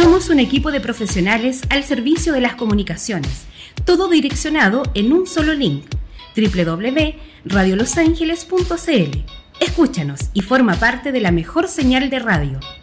Somos un equipo de profesionales al servicio de las comunicaciones, todo direccionado en un solo link, www.radiolosangeles.cl. Escúchanos y forma parte de la mejor señal de radio.